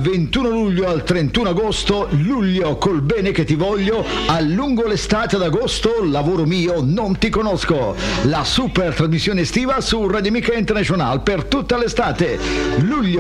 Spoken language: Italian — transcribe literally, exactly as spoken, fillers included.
ventuno luglio al trentuno agosto, luglio col bene che ti voglio, a lungo l'estate ad agosto, lavoro mio, non ti conosco. La super trasmissione estiva su Radio Amica International per tutta l'estate. Luglio